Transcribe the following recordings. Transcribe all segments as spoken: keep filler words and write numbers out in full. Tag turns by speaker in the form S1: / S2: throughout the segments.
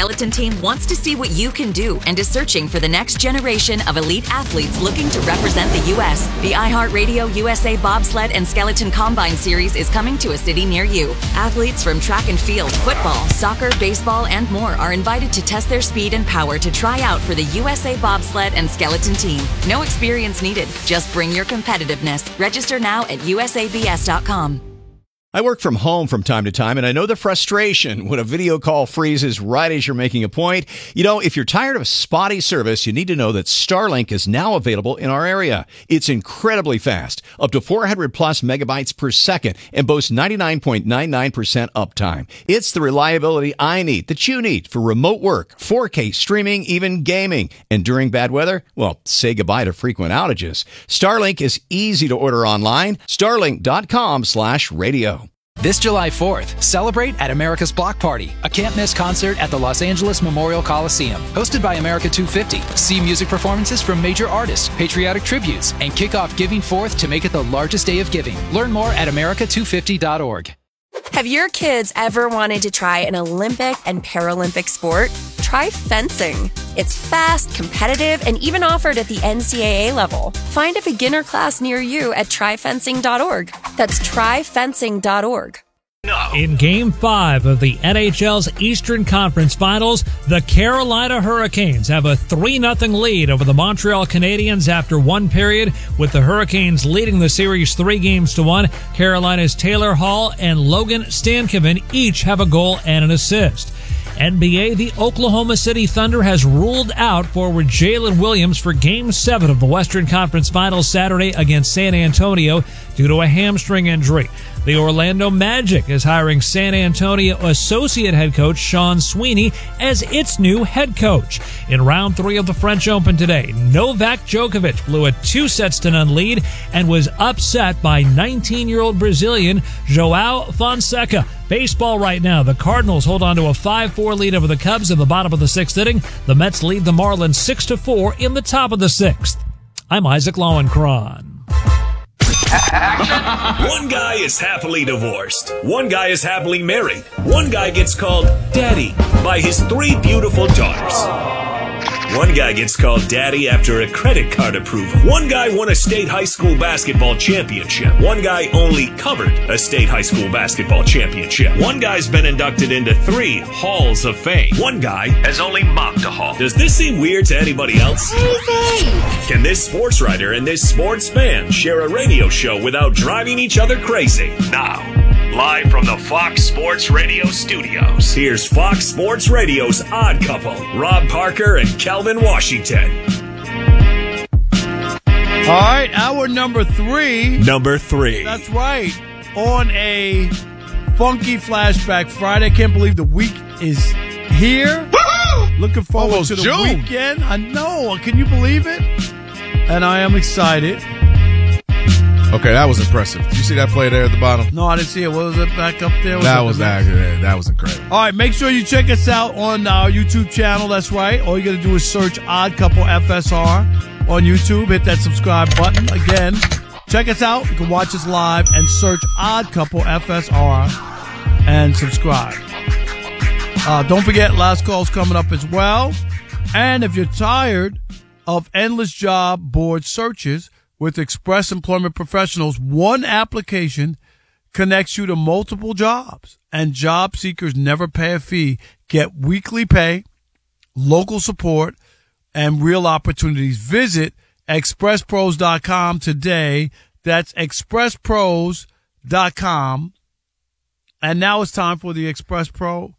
S1: Skeleton Team wants to see what you can do and is searching for the next generation of elite athletes looking to represent the U S. The iHeartRadio U S A Bobsled and Skeleton Combine Series is coming to a city near you. Athletes from track and field, football, soccer, baseball, and more are invited to test their speed and power to try out for the U S A Bobsled and Skeleton Team. No experience needed. Just bring your competitiveness. Register now at U S A B S dot com.
S2: I work from home from time to time, and I know the frustration when a video call freezes right as you're making a point. You know, if you're tired of spotty service, you need to know that Starlink is now available in our area. It's incredibly fast, up to four hundred plus megabytes per second, and boasts ninety-nine point nine nine percent uptime. It's the reliability I need, that you need, for remote work, four K streaming, even gaming. And during bad weather, well, say goodbye to frequent outages. Starlink is easy to order online. Starlink dot com slash radio.
S3: This July fourth, celebrate at America's Block Party, a can't-miss concert at the Los Angeles Memorial Coliseum. Hosted by America two fifty. See music performances from major artists, patriotic tributes, and kick off Giving Fourth to make it the largest day of giving. Learn more at America two fifty dot org.
S4: Have your kids ever wanted to try an Olympic and Paralympic sport? Try fencing. It's fast, competitive, and even offered at the N C double A level. Find a beginner class near you at try fencing dot org. That's try fencing dot org.
S5: No. In Game five of the N H L's Eastern Conference Finals, the Carolina Hurricanes have a three nothing lead over the Montreal Canadiens after one period, with the Hurricanes leading the series three games to one. Carolina's Taylor Hall and Logan Stankoven each have a goal and an assist. N B A, the Oklahoma City Thunder has ruled out forward Jalen Williams for Game seven of the Western Conference Finals Saturday against San Antonio due to a hamstring injury. The Orlando Magic is hiring San Antonio associate head coach Sean Sweeney as its new head coach. In round three of the French Open today, Novak Djokovic blew a two sets to none lead and was upset by nineteen-year-old Brazilian João Fonseca. Baseball right now, the Cardinals hold on to a five four lead over the Cubs in the bottom of the sixth inning. The Mets lead the Marlins six to four in the top of the sixth. I'm Isaac Lowenkron.
S6: One guy is happily divorced. One guy is happily married. One guy gets called Daddy by his three beautiful daughters. One guy gets called Daddy after a credit card approval. One guy won a state high school basketball championship. One guy only covered a state high school basketball championship. One guy's been inducted into three halls of fame. One guy has only mopped a hall. Does this seem weird to anybody else? Can this sports writer and this sports fan share a radio show without driving each other crazy? Now, live from the Fox Sports Radio studios, here's Fox Sports Radio's Odd Couple, Rob Parker and Kelvin Washington.
S7: All right, hour number three.
S6: Number three.
S7: That's right. On a funky flashback Friday. I can't believe the week is here. Woo-hoo! Looking forward
S8: Almost
S7: to the
S8: June.
S7: weekend. I know. Can you believe it? And I am excited.
S8: Okay, that was impressive. Did you see that play there at the bottom?
S7: No, I didn't see it. What was it back up there?
S8: That was that, that was incredible.
S7: All right, make sure you check us out on our YouTube channel. That's right. All you got to do is search Odd Couple F S R on YouTube. Hit that subscribe button. Again, check us out. You can watch us live and search Odd Couple F S R and subscribe. Uh, don't forget, last call's coming up as well. And if you're tired of endless job board searches, with Express Employment Professionals, one application connects you to multiple jobs, and job seekers never pay a fee. Get weekly pay, local support, and real opportunities. Visit express pros dot com today. That's express pros dot com. And now it's time for the Express Pro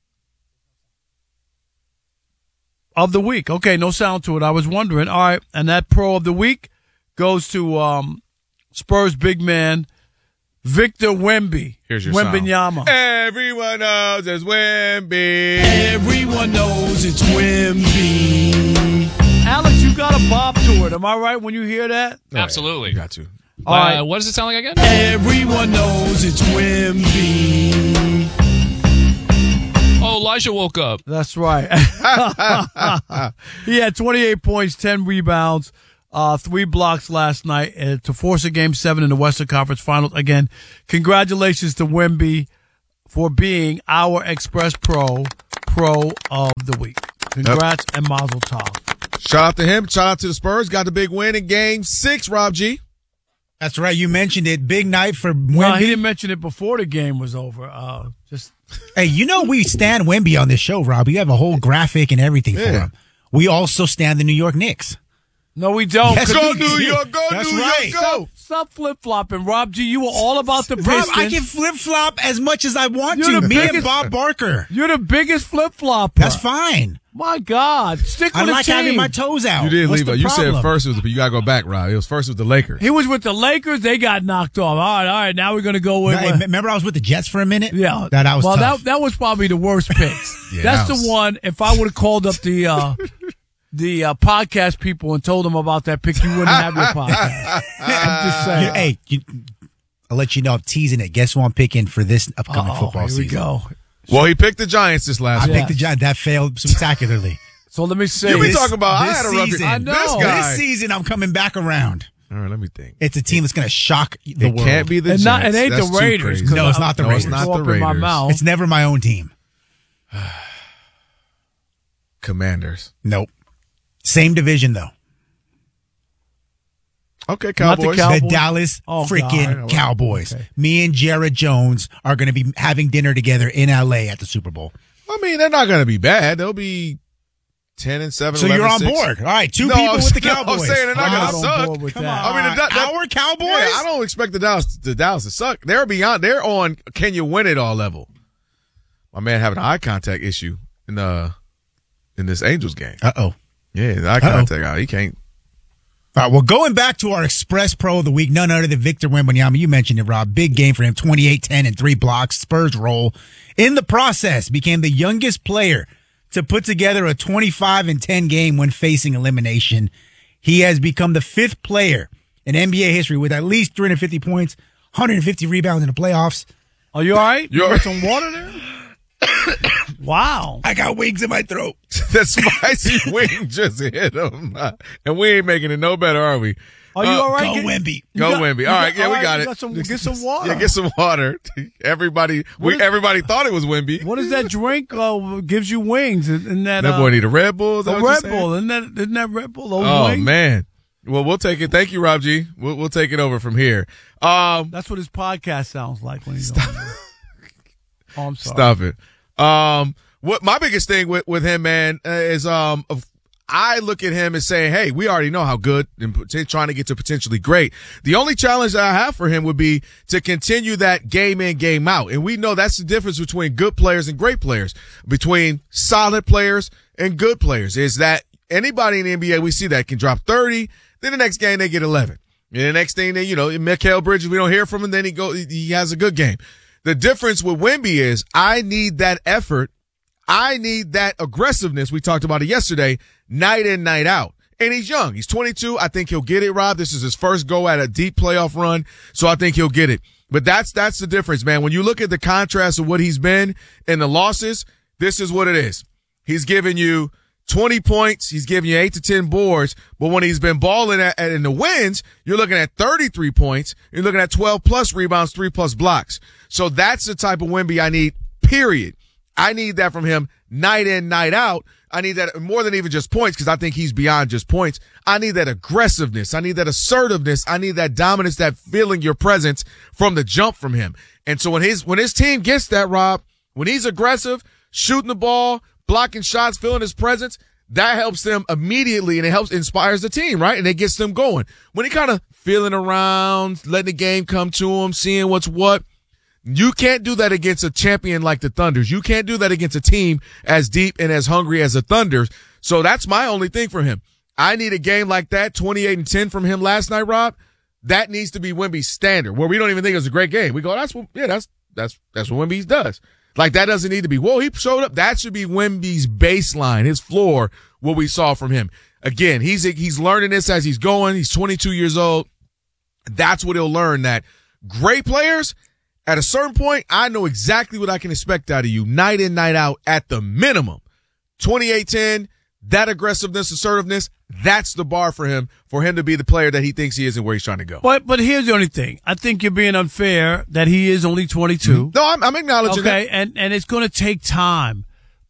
S7: of the week. Okay, no sound to it. I was wondering. All right, and that Pro of the week goes to um, Spurs big man Victor Wemby.
S8: Here's your
S7: Wembanyama.
S8: sound. Everyone knows it's Wemby.
S7: Everyone knows it's Wemby. Alex, you got a bop to it. Am I right when you hear that?
S9: Absolutely.
S8: You got to.
S9: Uh, right. What does it sound like again?
S7: Everyone knows it's Wemby.
S9: Oh, Elijah woke up.
S7: That's right. He had twenty-eight points, ten rebounds. Uh, three blocks last night uh, to force a game seven in the Western Conference Finals. Again, congratulations to Wemby for being our Express Pro Pro of the Week. Congrats yep. and mazel tov.
S8: Shout out to him. Shout out to the Spurs. Got the big win in Game Six. Rob G.
S10: That's right. You mentioned it. Big night for Wemby.
S7: No, he didn't mention it before the game was over. Uh, just
S10: hey, you know we stand Wemby on this show, Rob. You have a whole graphic and everything yeah. for him. We also stand the New York Knicks.
S7: No, we don't.
S8: Yes, go New York, go
S10: That's
S8: New
S10: right.
S8: York, go.
S7: Stop, stop flip-flopping, Rob G. You were all about the Pistons.
S10: Rob, I can flip-flop as much as I want
S7: You're
S10: to. Me
S7: biggest,
S10: and Bob Barker.
S7: You're the biggest flip-flopper.
S10: That's fine.
S7: My God. Stick with
S10: I
S7: the
S10: like
S7: team.
S10: having my toes out.
S8: You didn't
S10: What's
S8: leave
S10: the
S8: it. You
S10: problem?
S8: said first it was the, you got to go back, Rob. It was first with the Lakers.
S7: He was with the Lakers. They got knocked off. All right, all right. Now we're going to go with.
S10: Hey, remember I was with the Jets for a minute?
S7: Yeah.
S10: That, that was
S7: well,
S10: tough.
S7: that, that was probably the worst pick.
S8: yeah,
S7: That's
S8: that was...
S7: the one, if I would have called up the uh, the uh, podcast people and told them about that pick, you wouldn't have your podcast. I'm just saying.
S10: You, hey, you, I'll let you know I'm teasing it. Guess who I'm picking for this upcoming
S7: Uh-oh,
S10: football
S7: here we
S10: season?
S7: go.
S8: Well, he picked the Giants this last
S10: I
S8: week.
S10: picked the Giants. That failed spectacularly.
S7: So let me see.
S8: You be
S10: This-
S8: talking about I
S10: this
S8: had a rough
S10: season,
S7: I know.
S8: This guy.
S10: This season, I'm coming back around.
S8: All right, let me think.
S10: It's a team that's going to shock the
S8: It
S10: world.
S8: can't be the
S7: And
S8: Giants.
S7: not- it ain't the
S8: That's too
S7: Raiders,
S8: crazy.
S10: No, it's not the
S8: no,
S10: Raiders.
S8: It's not
S7: Go
S8: the
S7: up in my
S8: Raiders.
S7: mouth.
S10: It's never my own team.
S8: Commanders.
S10: Nope. Same division, though.
S8: Okay,
S7: Not the
S8: Cowboys.
S7: Cow-
S10: The
S7: Cowboys?
S10: Dallas
S7: Oh,
S10: freaking
S7: God.
S10: Cowboys.
S7: Okay.
S10: Me and Jared Jones are going to be having dinner together in L A at the Super Bowl.
S8: I mean, they're not going to be bad. They'll be ten and seven.
S10: So
S8: eleven,
S10: you're on
S8: six.
S10: board. All right, two
S8: No,
S10: people
S8: I'm-
S10: with the
S8: no, I'm
S10: Cowboys.
S8: saying they're not
S7: I'm
S8: gonna
S7: not on
S8: suck.
S7: board with
S10: Come
S7: that.
S10: on.
S8: I mean, the, that,
S10: Our Cowboys?
S8: Yeah, I don't expect the Dallas, the Dallas to suck. They're beyond. They're on. Can you win it all level? My man having an eye contact issue in the in this Angels game.
S10: Uh-oh.
S8: Yeah, the eye
S10: Uh-oh.
S8: contact. Oh, he can't.
S10: All right, well, going back to our Express Pro of the Week, none other than Victor Wembanyama. You mentioned it, Rob. Big game for him, twenty-eight, ten, and three blocks. Spurs roll. In the process, became the youngest player to put together a twenty-five and ten game when facing elimination. He has become the fifth player in N B A history with at least three hundred fifty points, one hundred fifty rebounds in the playoffs.
S7: Are you all right?
S8: You
S7: You
S8: all
S7: got
S8: right?
S7: some water there? Wow.
S10: I got wings in my throat.
S8: That spicy wing just hit him, and we ain't making it no better, are we?
S7: Are you
S8: Uh,
S7: all right?
S10: Go
S7: Get-
S10: Wemby.
S7: you
S8: Go
S7: got-
S8: Wemby.
S7: you
S8: All right,
S7: got-
S8: yeah, we
S7: all
S8: got
S7: you
S8: it.
S7: got some- get some water.
S8: Yeah, get some water. Everybody, we
S7: is-
S8: everybody thought it was Wemby.
S7: What is that drink? Uh, gives you wings? Isn't that,
S8: That
S7: uh,
S8: boy need a Red Bull. Is that
S7: a
S8: what
S7: Red
S8: you're saying?
S7: Bull? Isn't that, isn't that Red Bull? Those
S8: Oh
S7: wings?
S8: man. Well, we'll take it. Thank you, Rob G. We'll, we'll take it over from here. Um,
S7: That's what his podcast sounds like when he's on there. Oh, I'm sorry.
S8: Stop it. Um, what my biggest thing with, with him, man, uh, is um, of, I look at him and say, hey, we already know how good and pot- trying to get to potentially great. The only challenge that I have for him would be to continue that game in, game out. And we know that's the difference between good players and great players, between solid players and good players, is that anybody in the N B A, we see that can drop thirty, then the next game they get eleven. And the next thing they, you know, Mikal Bridges, we don't hear from him, then he go, he has a good game. The difference with Wemby is I need that effort. I need that aggressiveness. We talked about it yesterday, night in, night out. And he's young. He's twenty-two. I think he'll get it, Rob. This is his first go at a deep playoff run. So I think he'll get it. But that's, that's the difference, man. When you look at the contrast of what he's been in the losses, this is what it is. He's giving you twenty points. He's giving you eight to ten boards. But when he's been balling at, at in the wins, you're looking at thirty-three points. You're looking at twelve plus rebounds, three plus blocks. So that's the type of Wemby I need, period. I need that from him night in, night out. I need that more than even just points because I think he's beyond just points. I need that aggressiveness. I need that assertiveness. I need that dominance, that feeling your presence from the jump from him. And so when his, when his team gets that, Rob, when he's aggressive, shooting the ball, blocking shots, feeling his presence, that helps them immediately and it helps, inspires the team, right? And it gets them going. When he kind of feeling around, letting the game come to him, seeing what's what, you can't do that against a champion like the Thunders. You can't do that against a team as deep and as hungry as the Thunders. So that's my only thing for him. I need a game like that, twenty-eight and ten from him last night, Rob. That needs to be Wemby's standard, where we don't even think it was a great game. We go, that's what, yeah, that's, that's, that's what Wemby does. Like that doesn't need to be, whoa, he showed up. That should be Wemby's baseline, his floor, what we saw from him. Again, he's, he's learning this as he's going. He's twenty-two years old. That's what he'll learn, that great players, at a certain point, I know exactly what I can expect out of you night in, night out at the minimum. twenty-eight ten, that aggressiveness, assertiveness, that's the bar for him, for him to be the player that he thinks he is and where he's trying to go.
S7: But but here's the only thing. I think you're being unfair that he is only twenty-two.
S8: No, I'm, I'm acknowledging
S7: okay,
S8: that.
S7: and, and it's going to take time.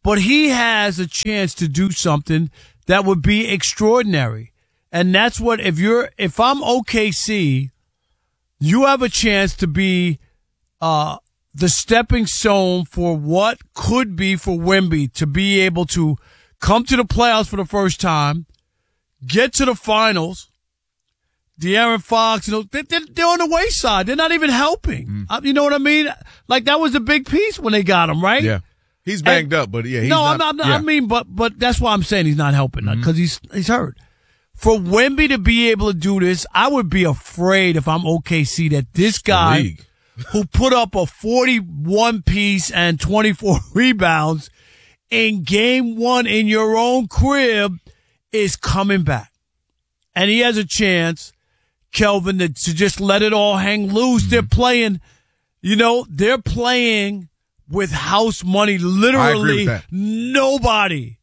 S7: but he has a chance to do something that would be extraordinary. And that's what, if you're, if I'm O K C, you have a chance to be uh, the stepping stone for what could be for Wemby to be able to come to the playoffs for the first time, get to the finals. De'Aaron Fox, you know, they, they're, they're on the wayside. They're not even helping. Mm. Uh, you know what I mean? Like, that was a big piece when they got him, right?
S8: Yeah. He's banged and, up, but yeah, he's
S7: no,
S8: not.
S7: I'm not, I'm not
S8: yeah.
S7: I mean, but but that's why I'm saying he's not helping, because mm-hmm. he's he's hurt. For Wemby to be able to do this, I would be afraid if I'm O K C that this guy who put up a forty-one piece and twenty-four rebounds in game one in your own crib is coming back. And he has a chance, Kelvin, to, to just let it all hang loose. Mm-hmm. They're playing, you know, they're playing with house money, literally nobody.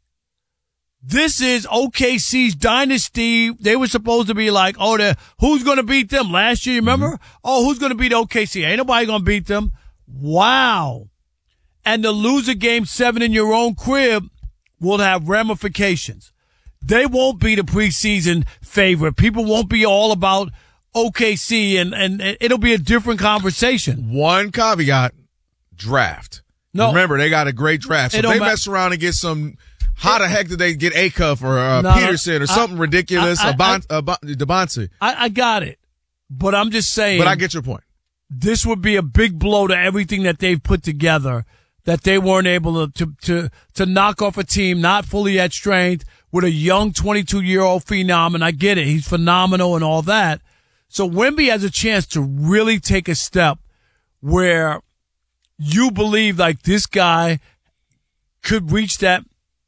S7: This is O K C's dynasty. They were supposed to be like, oh, who's going to beat them? Last year, you remember? Mm-hmm. Oh, who's going to beat O K C? Ain't nobody going to beat them. Wow. And to lose a game seven in your own crib will have ramifications. They won't be the preseason favorite. People won't be all about O K C, and, and it'll be a different conversation.
S8: One caveat, draft. No. Remember, they got a great draft. So if they ma- mess around and get some... How the heck did they get Acuff or uh, no, Peterson or something I, ridiculous? I, I, Abon- I, Abonte.
S7: I, I got it, but I'm just saying.
S8: But I get your point.
S7: This would be a big blow to everything that they've put together, that they weren't able to to to, to knock off a team not fully at strength with a young twenty-two-year-old phenom. And I get it; he's phenomenal and all that. So Wemby has a chance to really take a step where you believe like this guy could reach that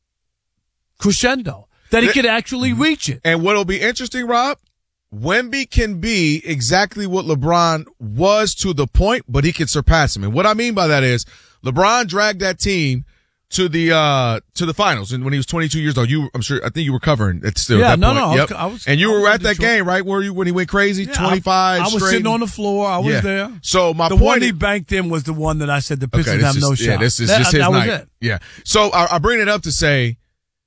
S7: crescendo, that he could actually reach it.
S8: And what'll be interesting, Rob, Wemby can be exactly what LeBron was to the point, but he can surpass him. And what I mean by that is LeBron dragged that team to the uh to the finals, and when he was twenty-two years old, you I'm sure I think you were covering it still.
S7: Yeah,
S8: at that
S7: no,
S8: point.
S7: no,
S8: yep.
S7: I was, I was,
S8: and you
S7: I
S8: were at that
S7: Detroit.
S8: game, right? Where you when he went crazy,
S7: yeah,
S8: twenty-five.
S7: I, I was
S8: straight.
S7: sitting on the floor. I was
S8: yeah.
S7: there.
S8: So my
S7: the
S8: point
S7: one
S8: is,
S7: he banked in was the one that I said the Pistons
S8: okay,
S7: have
S8: is,
S7: no shot.
S8: Yeah, this is
S7: that,
S8: just his
S7: that
S8: night.
S7: Was it.
S8: Yeah. So I, I bring it up to say,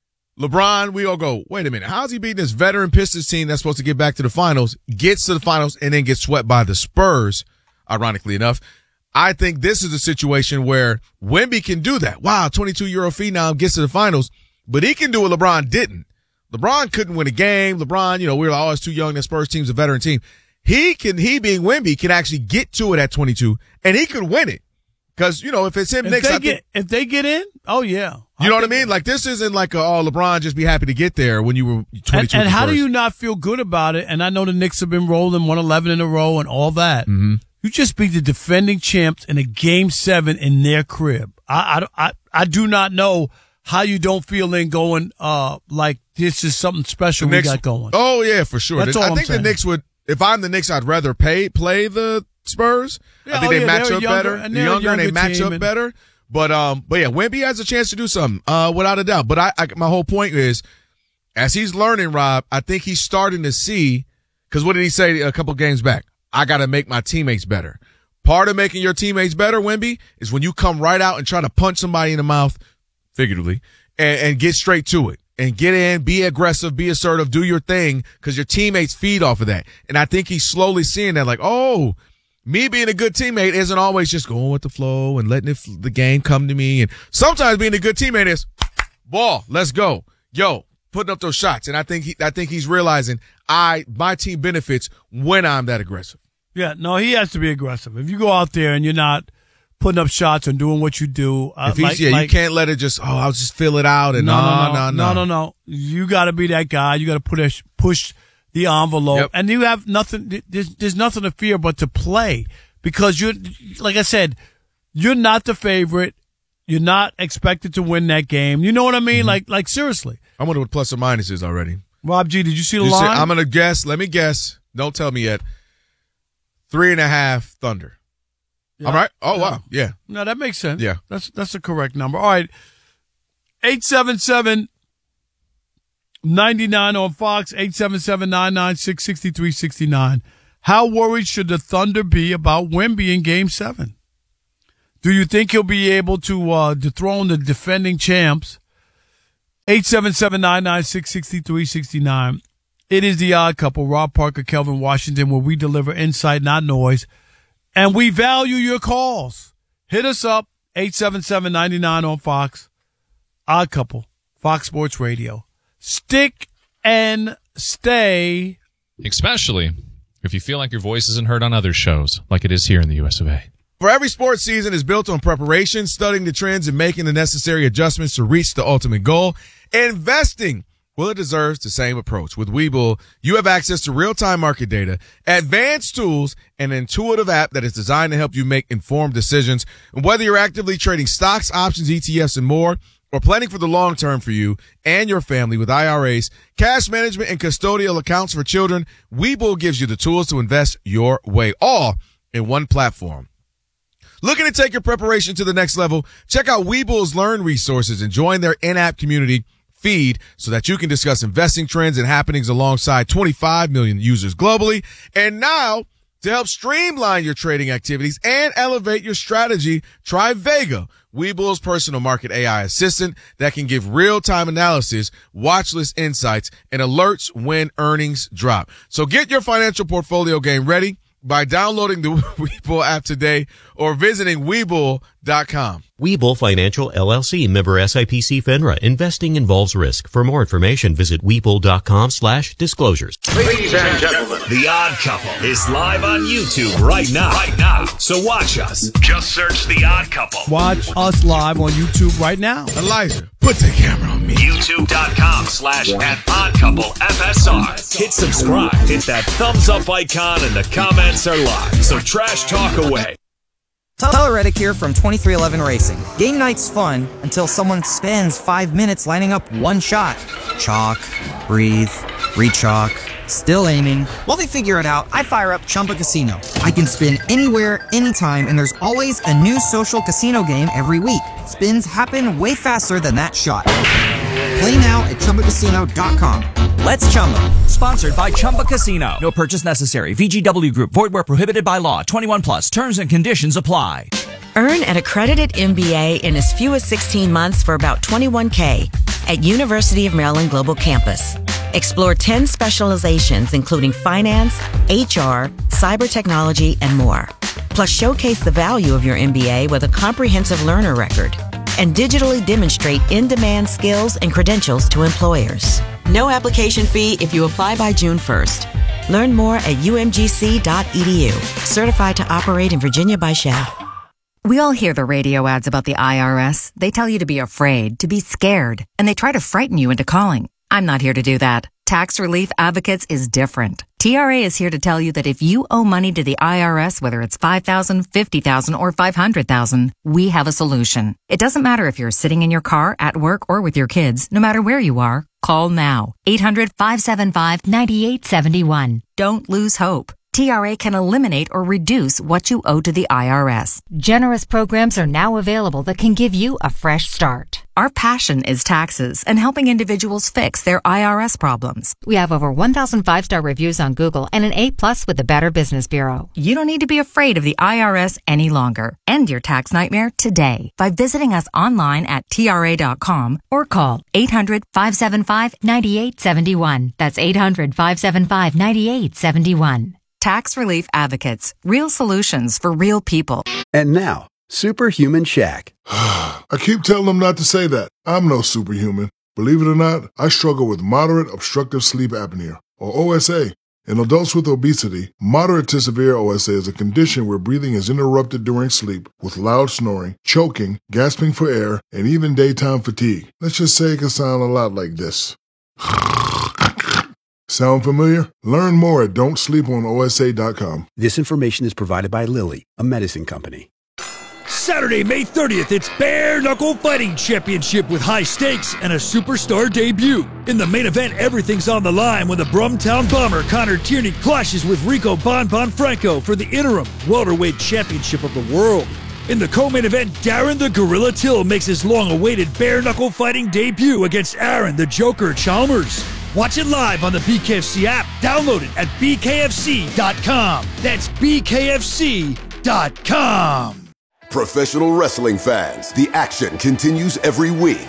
S8: LeBron, we all go, wait a minute, how's he beating this veteran Pistons team that's supposed to get back to the finals, gets to the finals, and then gets swept by the Spurs, ironically enough. I think this is a situation where Wemby can do that. Wow, twenty-two-year-old phenom gets to the finals, but he can do what LeBron didn't. LeBron couldn't win a game. LeBron, you know, we were always too young. That Spurs team's a veteran team. He can, he being Wemby, can actually get to it at twenty-two, and he could win it. Because, you know, if it's him
S7: if
S8: next,
S7: they
S8: I
S7: get,
S8: think,
S7: if they get in, oh yeah,
S8: you know what I mean? Like, this isn't like a, oh, LeBron just be happy to get there when you were twenty-two.
S7: And, and how do you not feel good about it? And I know the Knicks have been rolling one eleven in a row and all that.
S8: Mm-hmm.
S7: You just beat the defending champs in a game seven in their crib. I, I, I, I do not know how you don't feel in going, uh, like this is something special we
S8: Knicks,
S7: got going.
S8: Oh yeah, for sure.
S7: That's
S8: I
S7: all
S8: think
S7: I'm saying.
S8: the Knicks would, if I'm the Knicks, I'd rather pay, play the Spurs.
S7: Yeah,
S8: I think
S7: oh,
S8: they
S7: yeah,
S8: match up
S7: younger,
S8: better.
S7: And
S8: they're younger,
S7: younger
S8: and they match up
S7: and,
S8: better. But, um, but yeah, Wemby has a chance to do something, uh, without a doubt. But I, I, my whole point is, as he's learning, Rob, I think he's starting to see, cause what did he say a couple games back? I gotta make my teammates better. Part of making your teammates better, Wemby, is when you come right out and try to punch somebody in the mouth, figuratively, and, and get straight to it. And get in, be aggressive, be assertive, do your thing, cause your teammates feed off of that. And I think he's slowly seeing that, like, oh, me being a good teammate isn't always just going with the flow and letting it, the game come to me. And sometimes being a good teammate is ball, let's go. Yo, putting up those shots. And I think he, I think he's realizing I, my team benefits when I'm that aggressive.
S7: Yeah, no, he has to be aggressive. If you go out there and you're not putting up shots and doing what you do, uh,
S8: if he's,
S7: like,
S8: yeah,
S7: like,
S8: you can't let it just, oh, I'll just fill it out and
S7: no,
S8: no,
S7: no,
S8: no,
S7: no, no, no, no. You got to be that guy. You got to put a, push the envelope,
S8: yep.
S7: and you have nothing. There's, there's nothing to fear but to play, because you're, like I said, you're not the favorite. You're not expected to win that game. You know what I mean? Mm-hmm. Like, like seriously.
S8: I wonder what plus or minus is already.
S7: Rob G, did you see the
S8: you
S7: line?
S8: Say, I'm gonna guess. Let me guess. Don't tell me yet. Three and a half Thunder.
S7: Yeah.
S8: All right. Oh
S7: yeah.
S8: wow. Yeah.
S7: No, that makes sense.
S8: Yeah.
S7: That's that's the correct number. All right. eight seven seven, nine nine on Fox, eight seven seven, nine nine six, six three six nine. How worried should the Thunder be about Wemby in game seven? Do you think he'll be able to uh, dethrone the defending champs? eight seven seven, nine nine six, six three six nine. It is The Odd Couple, Rob Parker, Kelvin Washington, where we deliver insight, not noise. And we value your calls. Hit us up, eight seven seven, nine nine on Fox. Odd Couple, Fox Sports Radio. Stick and stay.
S9: Especially if you feel like your voice isn't heard on other shows, like it is here in the U S of A.
S8: For every sports season is built on preparation, studying the trends, and making the necessary adjustments to reach the ultimate goal. Investing, well, it deserves the same approach. With Webull, you have access to real-time market data, advanced tools, and an intuitive app that is designed to help you make informed decisions. And whether you're actively trading stocks, options, E T Fs, and more, or planning for the long term for you and your family with I R As, cash management, and custodial accounts for children, Webull gives you the tools to invest your way, all in one platform. Looking to take your preparation to the next level? Check out Webull's Learn resources and join their in-app community feed so that you can discuss investing trends and happenings alongside twenty-five million users globally. And now, to help streamline your trading activities and elevate your strategy, try Vega, Webull's personal market A I assistant that can give real-time analysis, watch list insights, and alerts when earnings drop. So get your financial portfolio game ready by downloading the Webull app today or visiting Webull dot com.
S11: Webull Financial L L C, member S I P C FINRA. Investing involves risk. For more information, visit Webull dot com slash disclosures.
S6: Ladies and gentlemen, The Odd Couple is live on YouTube right now. Right now. So watch us. Just search The Odd Couple.
S7: Watch us live on YouTube right now.
S8: Elijah, put the camera on me.
S6: YouTube dot com slash at Odd Couple F S R. Hit subscribe. Hit that thumbs up icon and the comments are live. So trash talk away.
S12: Tyler Reddick here from twenty-three eleven Racing. Game night's fun until someone spends five minutes lining up one shot. Chalk, breathe, re-chalk, still aiming. While they figure it out, I fire up Chumba Casino. I can spin anywhere, anytime, and there's always a new social casino game every week. Spins happen way faster than that shot. Play now at Chumba Casino dot com.
S13: Let's Chumba. Sponsored by Chumba Casino. No purchase necessary. V G W Group. Void where prohibited by law. twenty-one plus. Terms and conditions apply.
S1: Earn an accredited M B A in as few as sixteen months for about twenty-one K at University of Maryland Global Campus. Explore ten specializations including finance, H R, cyber technology, and more. Plus showcase the value of your M B A with a comprehensive learner record and digitally demonstrate in-demand skills and credentials to employers. No application fee if you apply by June first. Learn more at U M G C dot E D U. Certified to operate in Virginia by S H A.
S14: We all hear the radio ads about the I R S. They tell you to be afraid, to be scared, and they try to frighten you into calling. I'm not here to do that. Tax Relief Advocates is different. T R A is here to tell you that if you owe money to the I R S, whether it's five thousand dollars, fifty thousand dollars, or five hundred thousand dollars, we have a solution. It doesn't matter if you're sitting in your car, at work, or with your kids. No matter where you are, call now. eight hundred, five seven five, nine eight seven one. Don't lose hope. T R A can eliminate or reduce what you owe to the I R S.
S15: Generous programs are now available that can give you a fresh start.
S14: Our passion is taxes and helping individuals fix their I R S problems.
S15: We have over one thousand five-star reviews on Google and an A plus with the Better Business Bureau.
S14: You don't need to be afraid of the I R S any longer. End your tax nightmare today by visiting us online at T R A dot com or call eight hundred, five seven five, nine eight seven one. That's eight hundred, five seven five, nine eight seven one. Tax Relief Advocates. Real solutions for real people.
S16: And now, Superhuman Shaq.
S17: I keep telling them not to say that. I'm no superhuman. Believe it or not, I struggle with moderate obstructive sleep apnea, or O S A. In adults with obesity, moderate to severe O S A is a condition where breathing is interrupted during sleep with loud snoring, choking, gasping for air, and even daytime fatigue. Let's just say it can sound a lot like this. Sound familiar? Learn more at don't sleep on O S A dot com.
S16: This information is provided by Lilly, a medicine company.
S18: Saturday, May thirtieth, it's Bare Knuckle Fighting Championship with high stakes and a superstar debut. In the main event, everything's on the line when the Brumtown Bomber Connor Tierney clashes with Rico Bon Bon Franco for the interim welterweight championship of the world. In the co-main event, Darren the Gorilla Till makes his long-awaited bare knuckle fighting debut against Aaron the Joker Chalmers. Watch it live on the B K F C app. Download it at B K F C dot com. That's B K F C dot com.
S19: Professional wrestling fans, the action continues every week.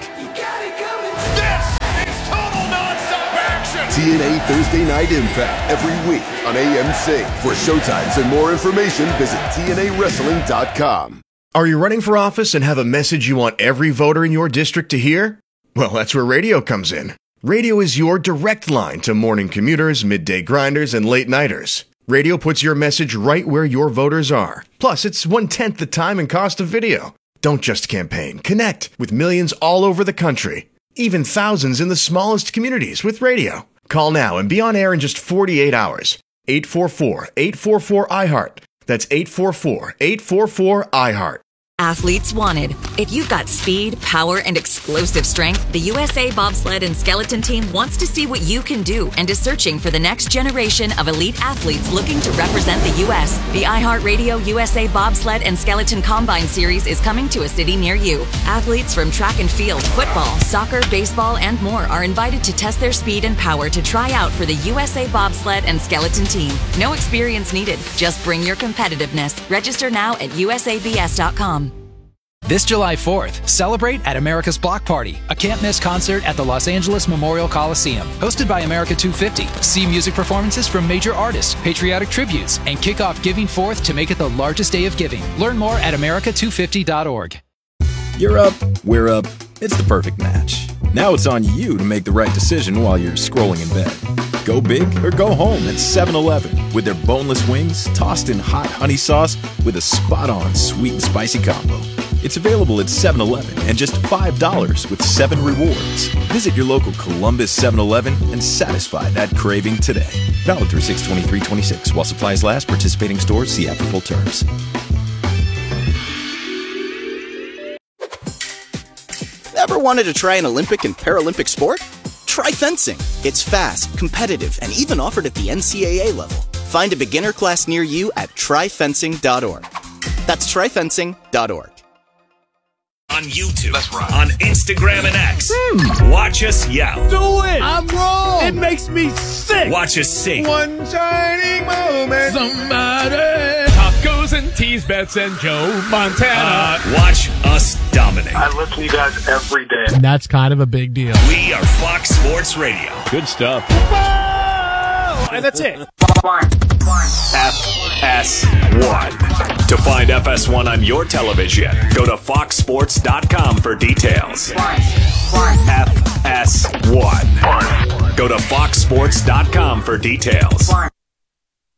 S19: T N A Thursday Night Impact every week on A M C. For showtimes and more information, visit T N A wrestling dot com.
S20: Are you running for office and have a message you want every voter in your district to hear? Well, that's where radio comes in. Radio is your direct line to morning commuters, midday grinders, and late nighters. Radio puts your message right where your voters are. Plus, it's one-tenth the time and cost of video. Don't just campaign. Connect with millions all over the country. Even thousands in the smallest communities with radio. Call now and be on air in just forty-eight hours. eight four four, eight four four, I heart. That's eight four four, eight four four, I heart.
S1: Athletes wanted. If you've got speed, power, and explosive strength, the U S A Bobsled and Skeleton Team wants to see what you can do and is searching for the next generation of elite athletes looking to represent the U S. The iHeartRadio U S A Bobsled and Skeleton Combine Series is coming to a city near you. Athletes from track and field, football, soccer, baseball, and more are invited to test their speed and power to try out for the U S A Bobsled and Skeleton Team. No experience needed. Just bring your competitiveness. Register now at U S A B S dot com.
S3: This July fourth, celebrate at America's Block Party, a can't-miss concert at the Los Angeles Memorial Coliseum. Hosted by America two fifty. See music performances from major artists, patriotic tributes, and kick off Giving Fourth to make it the largest day of giving. Learn more at America two fifty dot org.
S21: You're up, we're up. It's the perfect match. Now it's on you to make the right decision while you're scrolling in bed. Go big or go home at seven eleven with their boneless wings tossed in hot honey sauce with a spot-on sweet and spicy combo. It's available at seven eleven and just five dollars with seven rewards. Visit your local Columbus seven eleven and satisfy that craving today. Valid through six twenty-three twenty-six. While supplies last, participating stores, see app for full terms.
S22: Ever wanted to try an Olympic and Paralympic sport? Try fencing. It's fast, competitive, and even offered at the N C double A level. Find a beginner class near you at try fencing dot org. That's try fencing dot org.
S6: On YouTube, that's right. On Instagram and X. Hmm. Watch us yell.
S7: Do it! I'm wrong! It makes me sick!
S6: Watch us sing.
S8: One shining moment.
S7: Somebody. Tacos and teas, bets and Joe Montana.
S6: Uh, watch us dominate.
S23: I listen to you guys every day.
S7: And that's kind of a big deal.
S6: We are Fox Sports Radio.
S7: Good stuff.
S6: Whoa! And that's it. F S one. To find F S one on your television, go to fox sports dot com for details. F S one. Go to fox sports dot com for details.